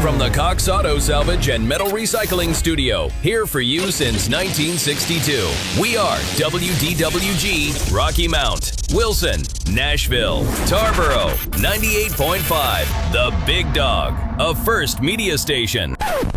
From the Cox Auto Salvage and Metal Recycling Studio, here for you since 1962. We are WDWG Rocky Mount, Wilson, Nashville, Tarboro, 98.5, The Big Dog, a First Media Station.